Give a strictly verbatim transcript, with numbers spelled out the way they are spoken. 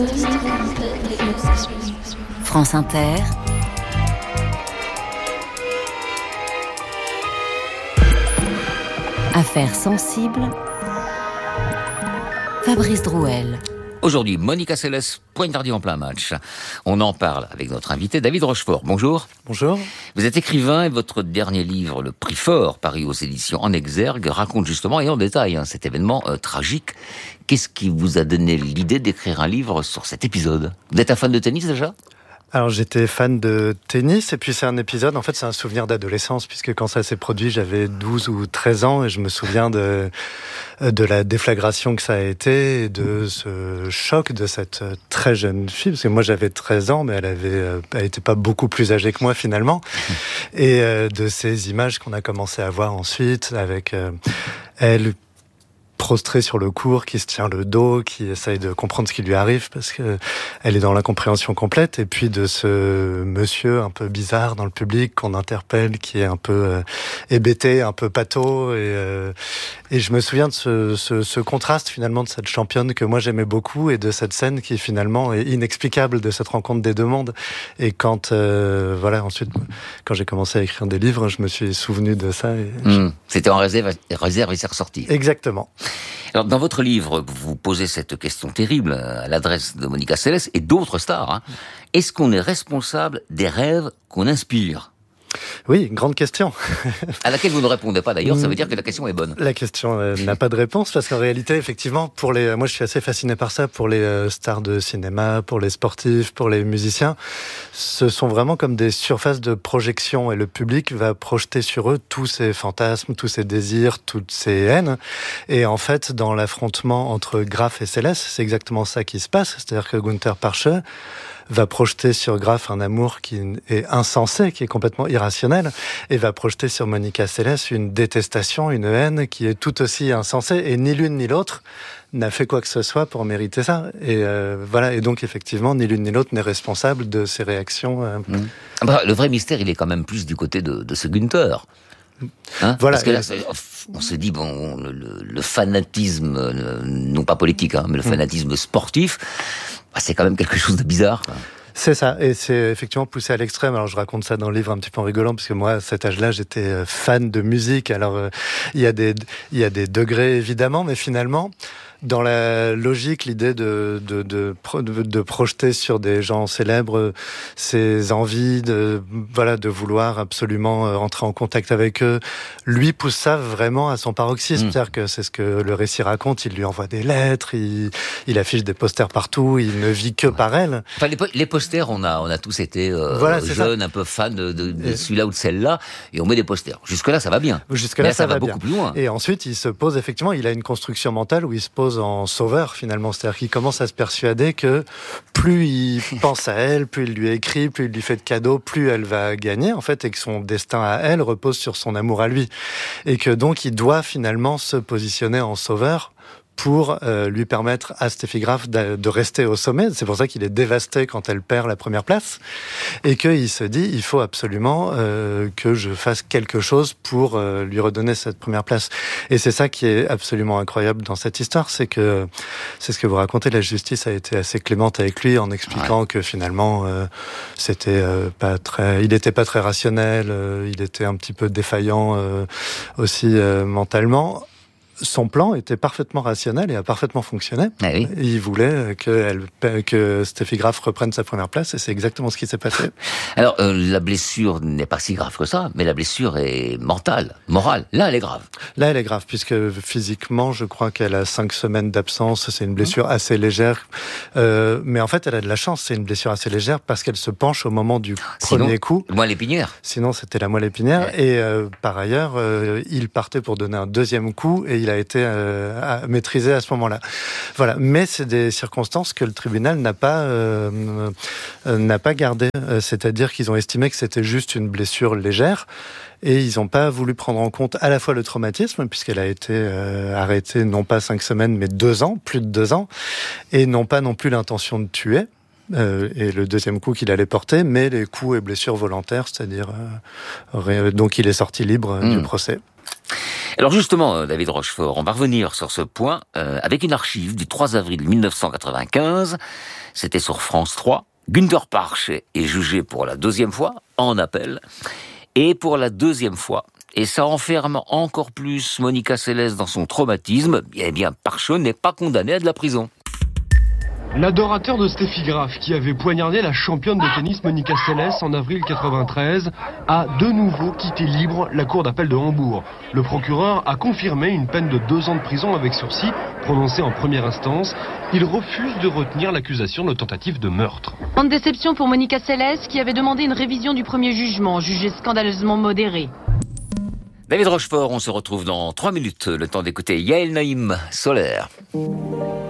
France Inter. Affaires sensibles. Fabrice Drouel. Aujourd'hui, Monica Seles poignardée en plein match. On en parle avec notre invité David Rochefort. Bonjour. Bonjour. Vous êtes écrivain et votre dernier livre, Le Prix Fort, paru aux éditions En Exergue, raconte justement et en détail hein, cet événement euh, tragique. Qu'est-ce qui vous a donné l'idée d'écrire un livre sur cet épisode ? Vous êtes un fan de tennis déjà ? Alors j'étais fan de tennis et puis c'est un épisode, en fait c'est un souvenir d'adolescence puisque quand ça s'est produit j'avais douze ou treize ans et je me souviens de, de la déflagration que ça a été et de ce choc de cette très jeune fille, parce que moi j'avais treize ans mais elle avait, elle était pas beaucoup plus âgée que moi finalement, et de ces images qu'on a commencé à voir ensuite avec elle prostrée sur le cours, qui se tient le dos, qui essaye de comprendre ce qui lui arrive parce que elle est dans l'incompréhension complète, et puis de ce monsieur un peu bizarre dans le public qu'on interpelle, qui est un peu euh, hébété, un peu pâteau, et, euh, et je me souviens de ce, ce, ce contraste finalement de cette championne que moi j'aimais beaucoup et de cette scène qui finalement est inexplicable, de cette rencontre des deux mondes. Et quand euh, voilà ensuite quand j'ai commencé à écrire des livres, je me suis souvenu de ça. Et mmh, je... C'était en réserve, réserve et c'est ressorti. Exactement. Alors, dans votre livre, vous posez cette question terrible à l'adresse de Monica Seles et d'autres stars. Hein. Est-ce qu'on est responsable des rêves qu'on inspire ? Oui, une grande question. À laquelle vous ne répondez pas d'ailleurs, ça veut dire que la question est bonne. La question euh, n'a pas de réponse parce qu'en réalité, effectivement, pour les, moi je suis assez fasciné par ça, pour les euh, stars de cinéma, pour les sportifs, pour les musiciens, ce sont vraiment comme des surfaces de projection et le public va projeter sur eux tous ces fantasmes, tous ces désirs, toutes ces haines. Et en fait, dans l'affrontement entre Graf et Seles, c'est exactement ça qui se passe, c'est-à-dire que Günther Parsche va projeter sur Graf un amour qui est insensé, qui est complètement irrationnel, et va projeter sur Monica Seles une détestation, une haine qui est tout aussi insensée, et ni l'une ni l'autre n'a fait quoi que ce soit pour mériter ça. Et euh, voilà, et donc effectivement, ni l'une ni l'autre n'est responsable de ces réactions. Euh... Mmh. Bah, le vrai mystère, il est quand même plus du côté de, de ce Günther. Hein, voilà. Parce que là, on se dit, bon, le, le fanatisme, non pas politique, hein, mais le fanatisme sportif, bah, c'est quand même quelque chose de bizarre, quoi. C'est ça, et c'est effectivement poussé à l'extrême. Alors je raconte ça dans le livre un petit peu en rigolant, parce que moi, à cet âge-là, j'étais fan de musique. Alors euh, il y a des, il y a des degrés évidemment, mais finalement, dans la logique, l'idée de, de, de, de, de projeter sur des gens célèbres ses envies, de, voilà, de vouloir absolument entrer en contact avec eux, lui pousse ça vraiment à son paroxysme. Mmh. C'est-à-dire que c'est ce que le récit raconte, il lui envoie des lettres, il, il affiche des posters partout, il ne vit que ouais. par elle. Enfin, les, les posters, on a, on a tous été euh, voilà, jeunes, ça. un peu fans de, de, de celui-là ou de celle-là, et on met des posters. Jusque-là, ça va bien. Jusque-là, là, ça, ça va, va beaucoup bien. plus loin. Et ensuite, il se pose, effectivement, il a une construction mentale où il se pose en sauveur finalement, c'est-à-dire qu'il commence à se persuader que plus il pense à elle, plus il lui écrit, plus il lui fait de cadeaux, plus elle va gagner en fait, et que son destin à elle repose sur son amour à lui, et que donc il doit finalement se positionner en sauveur pour euh, lui permettre à Steffi Graf de, de rester au sommet. C'est pour ça qu'il est dévasté quand elle perd la première place, et qu'il se dit, il faut absolument euh, que je fasse quelque chose pour euh, lui redonner cette première place. Et c'est ça qui est absolument incroyable dans cette histoire, c'est que, c'est ce que vous racontez, la justice a été assez clémente avec lui en expliquant ouais. que finalement, euh, c'était euh, pas très, il n'était pas très rationnel, euh, il était un petit peu défaillant euh, aussi euh, mentalement. Son plan était parfaitement rationnel et a parfaitement fonctionné. Ah oui. Il voulait que, elle, que Steffi Graf reprenne sa première place, et c'est exactement ce qui s'est passé. Alors, euh, la blessure n'est pas si grave que ça, mais la blessure est mentale, morale. Là, elle est grave. Là, elle est grave, puisque physiquement, je crois qu'elle a cinq semaines d'absence. C'est une blessure mmh. assez légère. Euh, mais en fait, elle a de la chance. C'est une blessure assez légère parce qu'elle se penche au moment du Sinon, premier coup. Moelle épinière. Sinon, c'était la moelle épinière. Ouais. Et euh, par ailleurs, euh, il partait pour donner un deuxième coup, et il a été euh, maîtrisé à ce moment-là. Voilà. Mais c'est des circonstances que le tribunal n'a pas euh, euh, n'a pas gardées. Euh, c'est-à-dire qu'ils ont estimé que c'était juste une blessure légère, et ils n'ont pas voulu prendre en compte à la fois le traumatisme, puisqu'elle a été euh, arrêtée non pas cinq semaines, mais deux ans, plus de deux ans, et non pas non plus l'intention de tuer. Euh, et le deuxième coup qu'il allait porter, mais les coups et blessures volontaires, c'est-à-dire euh, donc il est sorti libre mmh. du procès. Alors justement, David Rochefort, on va revenir sur ce point euh, avec une archive du trois avril mille neuf cent quatre-vingt-quinze. C'était sur France trois. Günter Parche est jugé pour la deuxième fois, en appel, et pour la deuxième fois. Et ça enferme encore plus Monica Seles dans son traumatisme. Eh bien, Parche n'est pas condamné à de la prison. L'adorateur de Steffi Graf, qui avait poignardé la championne de tennis Monica Seles en avril quatre-vingt-treize, a de nouveau quitté libre la cour d'appel de Hambourg. Le procureur a confirmé une peine de deux ans de prison avec sursis, prononcée en première instance. Il refuse de retenir l'accusation de tentative de meurtre. Grande déception pour Monica Seles, qui avait demandé une révision du premier jugement, jugé scandaleusement modéré. David Rochefort, on se retrouve dans trois minutes, le temps d'écouter Yael Naïm, Solaire.